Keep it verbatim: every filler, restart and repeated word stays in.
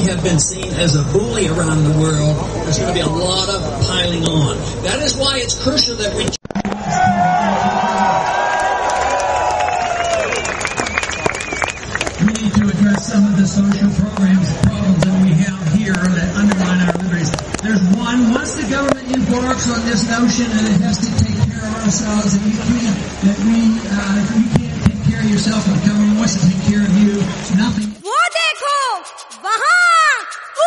have been seen as a bully around the world, there's going to be a lot of piling on. That is why it's crucial that we... We need to address some of the social programs, problems that we have here that undermine our liberties. There's one, once the government embarks on this notion that it has to take care of ourselves, and you can't, that we, uh, you can't take care of yourself, and the government wants to take care of you, nothing